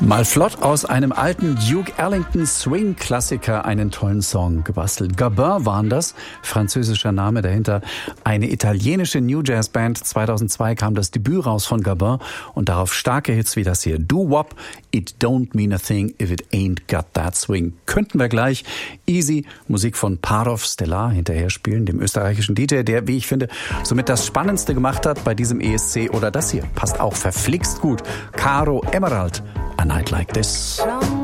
Mal flott aus einem alten Duke Ellington Swing-Klassiker einen tollen Song gebastelt. Gabin waren das, französischer Name dahinter. Eine italienische New Jazz Band. 2002 kam das Debüt raus von Gabin und darauf starke Hits wie das hier. Doo-Wop, It Don't Mean a Thing If It Ain't Got That Swing. Könnten wir gleich Easy, Musik von Parov Stellar hinterher spielen, dem österreichischen DJ, der, wie ich finde, somit das Spannendste gemacht hat bei diesem ESC. Oder das hier, passt auch verflixt gut. Caro Emerald, A Night Like This.